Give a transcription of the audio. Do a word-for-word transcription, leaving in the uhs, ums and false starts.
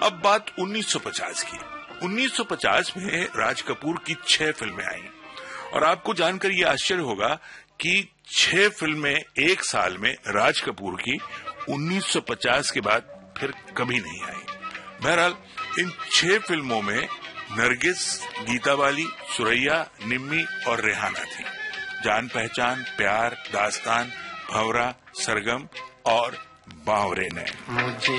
अब बात उन्नीस सौ पचास की। उन्नीस सौ पचास में राज कपूर की छह फिल्में आईं और आपको जानकर ये आश्चर्य होगा कि छह फिल्में एक साल में राज कपूर की उन्नीस सौ पचास के बाद फिर कभी नहीं आई। बहरहाल इन छह फिल्मों में नरगिस, गीता बाली, सुरैया, निम्मी और रेहाना थी। जान पहचान, प्यार, दास्तान, भंवरा, सरगम और बावरे ने।